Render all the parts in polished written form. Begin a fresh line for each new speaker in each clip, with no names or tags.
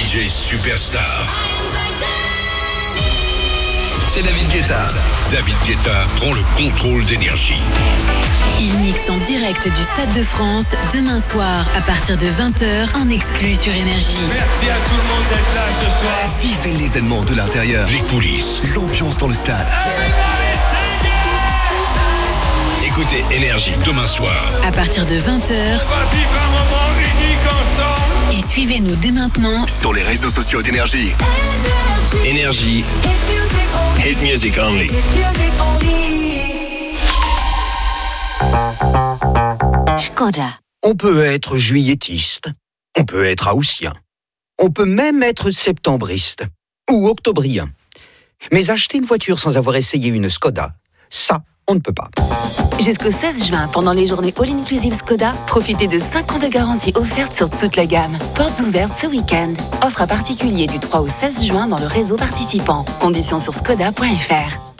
DJ Superstar. C'est David Guetta. David Guetta prend le contrôle d'Énergie.
Il mixe en direct du Stade de France demain soir à partir de 20h en exclu sur Énergie.
Merci à tout le monde d'être là ce soir.
Vivez l'événement de l'intérieur, les coulisses, l'ambiance dans le stade. Écoutez Énergie demain soir.
À partir de 20h.
On va vivre un moment unique ensemble.
Et suivez-nous dès maintenant
Sur les réseaux sociaux d'Énergie. Énergie. Hit music only.
Skoda.
On peut être juilletiste, on peut être haussien, on peut même être septembriste ou octobrien. Mais acheter une voiture sans avoir essayé une Skoda, ça, on ne peut pas.
Jusqu'au 16 juin, pendant les journées All Inclusive Skoda, profitez de 5 ans de garantie offerte sur toute la gamme. Portes ouvertes ce week-end. Offre à particulier du 3 au 16 juin dans le réseau participant. Conditions sur skoda.fr.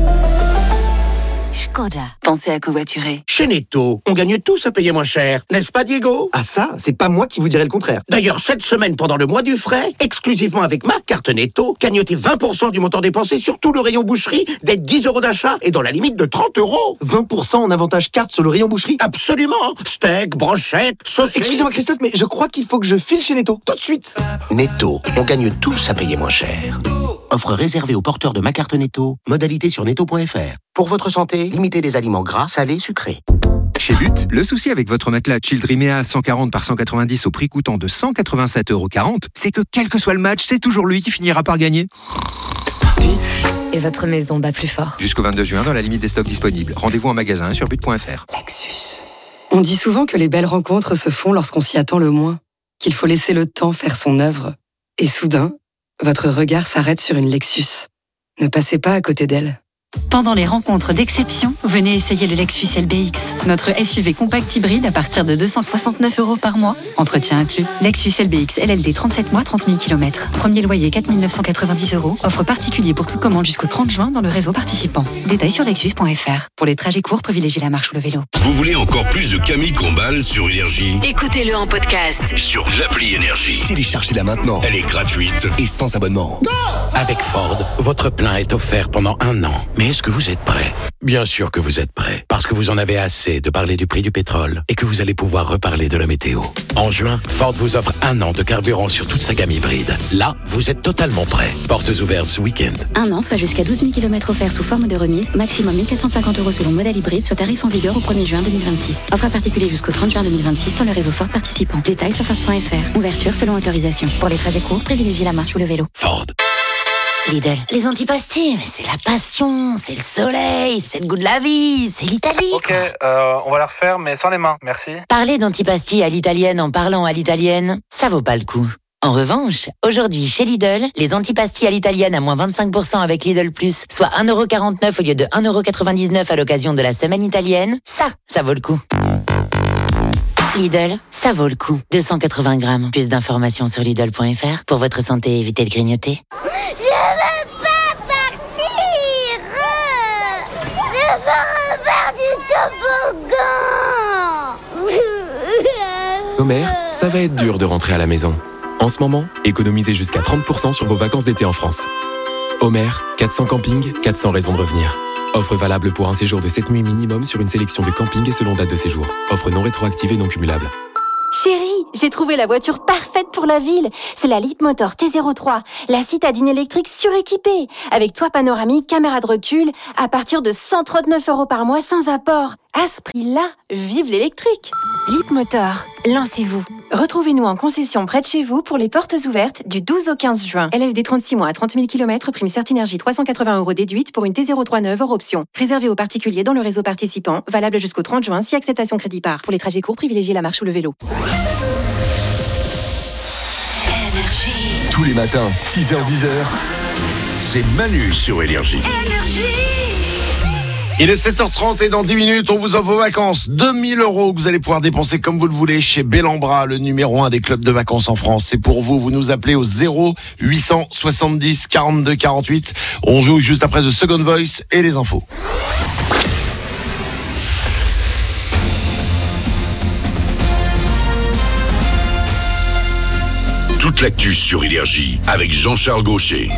Skoda.
Pensez à covoiturer.
Chez Netto, on gagne tous à payer moins cher, n'est-ce pas Diego?
Ah ça, c'est pas moi qui vous dirais le contraire.
D'ailleurs, cette semaine, pendant le mois du frais, exclusivement avec ma carte Netto, gagnotez 20% du montant dépensé sur tout le rayon boucherie, dès 10 € d'achat et dans la limite de 30 €.
20% en avantage carte sur le rayon boucherie.
Absolument. Steak, brochette, saucisse...
Excusez-moi Christophe, mais je crois qu'il faut que je file chez Netto, tout de suite.
Netto, on gagne tous à payer moins cher. Offre réservée aux porteurs de ma carte Netto, modalité sur netto.fr. Pour votre santé, limitez les aliments gras, salés, sucrés.
Chez But, le souci avec votre matelas Childrimea 140 par 190 au prix coûtant de 187,40 €, c'est que quel que soit le match, c'est toujours lui qui finira par gagner.
But et votre maison bat plus fort.
Jusqu'au 22 juin, dans la limite des stocks disponibles. Rendez-vous en magasin sur but.fr.
Lexus. On dit souvent que les belles rencontres se font lorsqu'on s'y attend le moins, qu'il faut laisser le temps faire son œuvre. Et soudain, votre regard s'arrête sur une Lexus. Ne passez pas à côté d'elle.
Pendant les rencontres d'exception, venez essayer le Lexus LBX, notre SUV compact hybride à partir de 269 € par mois, entretien inclus. Lexus LBX LLD 37 mois, 30 000 km. Premier loyer 4 990 €. Offre particulier pour toute commande jusqu'au 30 juin dans le réseau participant. Détails sur lexus.fr. Pour les trajets courts, privilégiez la marche ou le vélo.
Vous voulez encore plus de Camille Combal sur Énergie?
Écoutez-le en podcast.
Sur l'appli Énergie. Téléchargez-la maintenant. Elle est gratuite et sans abonnement.
Avec Ford, votre plein est offert pendant 1 an. Mais est-ce que vous êtes prêt? Bien sûr que vous êtes prêt. Parce que vous en avez assez de parler du prix du pétrole et que vous allez pouvoir reparler de la météo. En juin, Ford vous offre 1 an de carburant sur toute sa gamme hybride. Là, vous êtes totalement prêt. Portes ouvertes ce week-end.
1 an, soit jusqu'à 12 000 km offerts sous forme de remise. Maximum 1 450 € selon modèle hybride sur tarif en vigueur au 1er juin 2026. Offre à particulier jusqu'au 30 juin 2026 dans le réseau Ford participant. Détails sur Ford.fr. Ouverture selon autorisation. Pour les trajets courts, privilégiez la marche ou le vélo.
Ford.
Lidl, les antipastilles, mais c'est la passion, c'est le soleil, c'est le goût de la vie, c'est l'Italie.
Ok, on va la refaire, mais sans les mains, merci.
Parler d'antipastilles à l'italienne en parlant à l'italienne, ça vaut pas le coup. En revanche, aujourd'hui chez Lidl, les antipastilles à l'italienne à moins 25% avec Lidl Plus, soit 1,49 € au lieu de 1,99 € à l'occasion de la semaine italienne, ça vaut le coup. Lidl, ça vaut le coup. 280 grammes. Plus d'informations sur Lidl.fr. Pour votre santé, évitez de grignoter.
Je veux pas partir. Je veux refaire du toboggan.
Homer, ça va être dur de rentrer à la maison. En ce moment, économisez jusqu'à 30% sur vos vacances d'été en France. Homer, 400 campings, 400 raisons de revenir. Offre valable pour un séjour de 7 nuits minimum sur une sélection de campings et selon date de séjour. Offre non rétroactive et non cumulable.
Chérie, j'ai trouvé la voiture parfaite pour la ville. C'est la Leapmotor T03, la citadine électrique suréquipée, avec toit panoramique, caméra de recul, à partir de 139 € par mois sans apport. À ce prix-là, vive l'électrique. Leapmotor, lancez-vous. Retrouvez-nous en concession près de chez vous pour les portes ouvertes du 12 au 15 juin. LLD 36 mois à 30 000 km, prime Certinergie 380 € déduite pour une T03 neuve hors option. Réservé aux particuliers dans le réseau participant, valable jusqu'au 30 juin si acceptation crédit par. Pour les trajets courts, privilégiez la marche ou le vélo.
Tous les matins, 6h-10h, c'est Manu sur Énergie.
Il est 7h30 et dans 10 minutes, on vous offre vos vacances. 2000 € que vous allez pouvoir dépenser comme vous le voulez chez Bellambra, le numéro 1 des clubs de vacances en France. C'est pour vous, vous nous appelez au 0870 42 48. On joue juste après The Second Voice et les infos.
toute l'actu sur Énergie avec Jean-Charles Gaucher.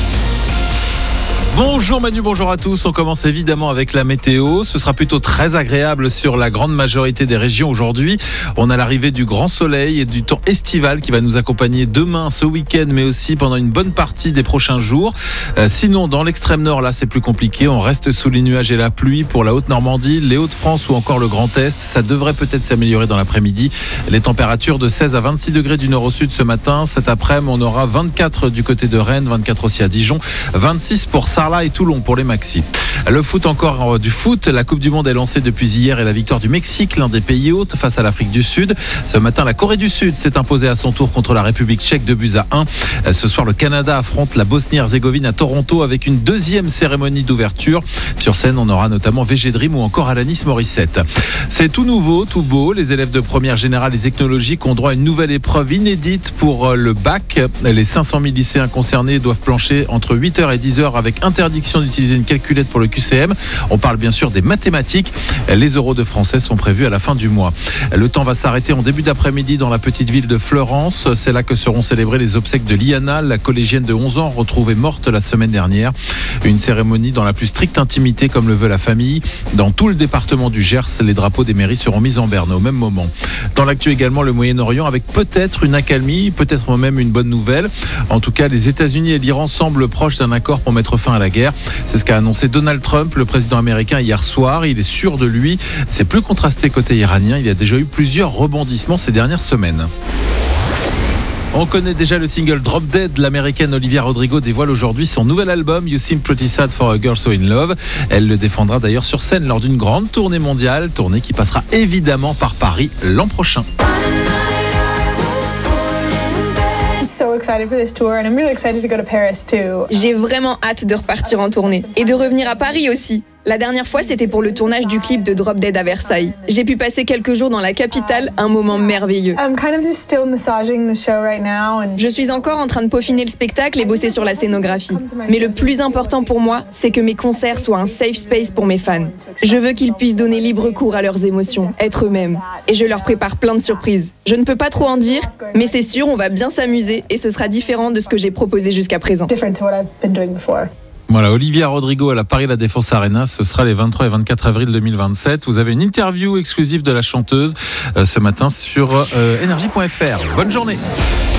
Bonjour Manu, bonjour à tous. On commence évidemment avec la météo. Ce sera plutôt très agréable sur la grande majorité des régions aujourd'hui. On a l'arrivée du grand soleil et du temps estival qui va nous accompagner demain, ce week-end, mais aussi pendant une bonne partie des prochains jours. Sinon, dans l'extrême nord, là, c'est plus compliqué. On reste sous les nuages et la pluie pour la Haute-Normandie, les Hauts-de-France ou encore le Grand Est. Ça devrait peut-être s'améliorer dans l'après-midi. Les températures de 16 à 26 degrés du nord au sud ce matin. Cet après-midi, on aura 24 du côté de Rennes, 24 aussi à Dijon, 26 pour Sarlat et Toulon pour les maxis. Le foot, encore du foot. La Coupe du Monde est lancée depuis hier et la victoire du Mexique, l'un des pays hôtes, face à l'Afrique du Sud. Ce matin, la Corée du Sud s'est imposée à son tour contre la République tchèque 2-1. Ce soir, le Canada affronte la Bosnie-Herzégovine à Toronto avec une deuxième cérémonie d'ouverture. Sur scène, on aura notamment VG Dream ou encore Alanis Morissette. C'est tout nouveau, tout beau. Les élèves de première générale et technologique ont droit à une nouvelle épreuve inédite pour le bac. Les 500 000 lycéens concernés doivent plancher entre 8h et 10h avec interdiction d'utiliser une calculette pour le QCM. On parle bien sûr des mathématiques. Les euros de français sont prévus à la fin du mois. Le temps va s'arrêter en début d'après-midi dans la petite ville de Fleurance. C'est là que seront célébrées les obsèques de Liana, la collégienne de 11 ans retrouvée morte la semaine dernière. Une cérémonie dans la plus stricte intimité comme le veut la famille. Dans tout le département du Gers, les drapeaux des mairies seront mis en berne au même moment. Dans l'actu également, le Moyen-Orient avec peut-être une accalmie, peut-être même une bonne nouvelle. En tout cas, les États-Unis et l'Iran semblent proches d'un accord pour mettre fin à la guerre. C'est ce qu'a annoncé Donald Trump, le président américain, hier soir. Il est sûr de lui. C'est plus contrasté côté iranien. Il y a déjà eu plusieurs rebondissements ces dernières semaines. On connaît déjà le single Drop Dead. L'américaine Olivia Rodrigo dévoile aujourd'hui son nouvel album You Seem Pretty Sad for a Girl So In Love. Elle le défendra d'ailleurs sur scène lors d'une grande tournée mondiale, tournée qui passera évidemment par Paris l'an prochain.
J'ai vraiment hâte de repartir en tournée et de revenir à Paris aussi. La dernière fois, c'était pour le tournage du clip de Drop Dead à Versailles. J'ai pu passer quelques jours dans la capitale, un moment merveilleux. Je suis encore en train de peaufiner le spectacle et bosser sur la scénographie. Mais le plus important pour moi, c'est que mes concerts soient un safe space pour mes fans. Je veux qu'ils puissent donner libre cours à leurs émotions, être eux-mêmes. Et je leur prépare plein de surprises. Je ne peux pas trop en dire, mais c'est sûr, on va bien s'amuser et ce sera différent de ce que j'ai proposé jusqu'à présent.
Voilà, Olivia Rodrigo à la Paris La Défense Arena, ce sera les 23 et 24 avril 2027. Vous avez une interview exclusive de la chanteuse ce matin sur énergie.fr. Bonne journée.